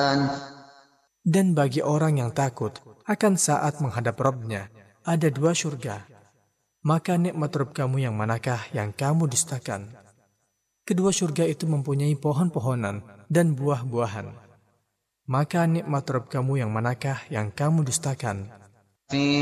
Dan bagi orang yang takut akan saat menghadap Rabb-Nya, ada 2 surga. Maka nikmat Rabb kamu yang manakah yang kamu dustakan? Kedua surga itu mempunyai pohon-pohonan dan buah-buahan. Maka nikmat Rabb kamu yang manakah yang kamu dustakan?